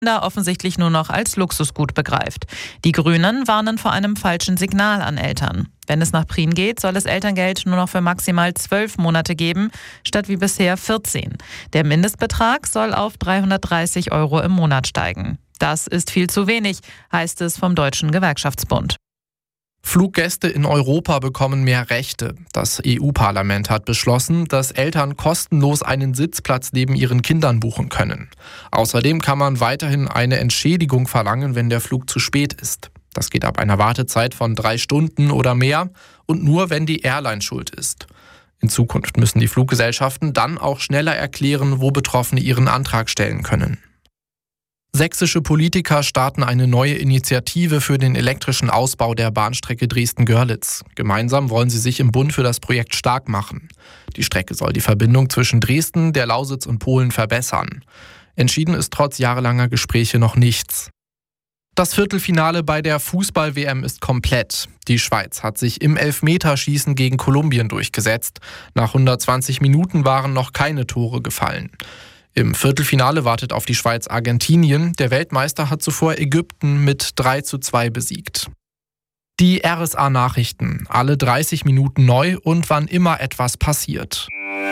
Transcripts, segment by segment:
offensichtlich nur noch als Luxusgut begreift. Die Grünen warnen vor einem falschen Signal an Eltern. Wenn es nach Prien geht, soll es Elterngeld nur noch für maximal 12 Monate geben, statt wie bisher 14. Der Mindestbetrag soll auf 330 € im Monat steigen. Das ist viel zu wenig, heißt es vom Deutschen Gewerkschaftsbund. Fluggäste in Europa bekommen mehr Rechte. Das EU-Parlament hat beschlossen, dass Eltern kostenlos einen Sitzplatz neben ihren Kindern buchen können. Außerdem kann man weiterhin eine Entschädigung verlangen, wenn der Flug zu spät ist. Das geht ab einer Wartezeit von 3 Stunden oder mehr und nur, wenn die Airline schuld ist. In Zukunft müssen die Fluggesellschaften dann auch schneller erklären, wo Betroffene ihren Antrag stellen können. Sächsische Politiker starten eine neue Initiative für den elektrischen Ausbau der Bahnstrecke Dresden-Görlitz. Gemeinsam wollen sie sich im Bund für das Projekt stark machen. Die Strecke soll die Verbindung zwischen Dresden, der Lausitz und Polen verbessern. Entschieden ist trotz jahrelanger Gespräche noch nichts. Das Viertelfinale bei der Fußball-WM ist komplett. Die Schweiz hat sich im Elfmeterschießen gegen Kolumbien durchgesetzt. Nach 120 Minuten waren noch keine Tore gefallen. Im Viertelfinale wartet auf die Schweiz Argentinien. Der Weltmeister hat zuvor Ägypten mit 3:2 besiegt. Die RSA-Nachrichten. Alle 30 Minuten neu und wann immer etwas passiert.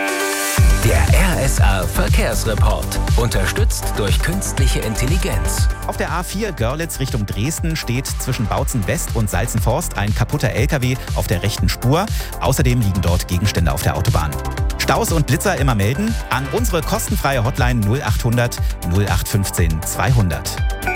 Der RSA-Verkehrsreport. Unterstützt durch künstliche Intelligenz. Auf der A4 Görlitz Richtung Dresden steht zwischen Bautzen West und Salzenforst ein kaputter LKW auf der rechten Spur. Außerdem liegen dort Gegenstände auf der Autobahn. Staus und Blitzer immer melden an unsere kostenfreie Hotline 0800 0815 200.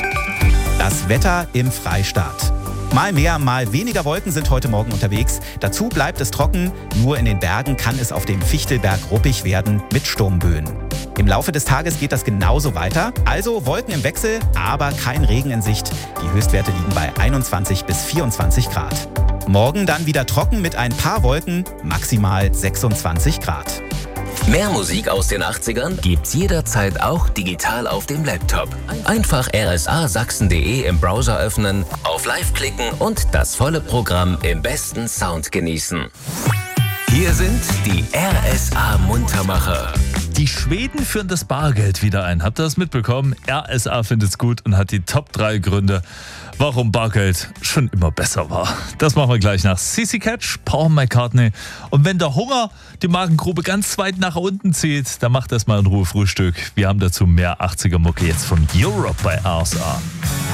Das Wetter im Freistaat. Mal mehr, mal weniger Wolken sind heute Morgen unterwegs. Dazu bleibt es trocken. Nur in den Bergen kann es auf dem Fichtelberg ruppig werden mit Sturmböen. Im Laufe des Tages geht das genauso weiter. Also Wolken im Wechsel, aber kein Regen in Sicht. Die Höchstwerte liegen bei 21 bis 24 Grad. Morgen dann wieder trocken mit ein paar Wolken, maximal 26 Grad. Mehr Musik aus den 80ern gibt's jederzeit auch digital auf dem Laptop. Einfach rsasachsen.de im Browser öffnen, auf Live klicken und das volle Programm im besten Sound genießen. Hier sind die RSA-Muntermacher. Die Schweden führen das Bargeld wieder ein. Habt ihr das mitbekommen? RSA findet es gut und hat die Top 3 Gründe, warum Bargeld schon immer besser war. Das machen wir gleich nach CC Catch, Paul McCartney. Und wenn der Hunger die Magengrube ganz weit nach unten zieht, dann macht das mal in Ruhe Frühstück. Wir haben dazu mehr 80er-Mucke jetzt von Europe bei RSA.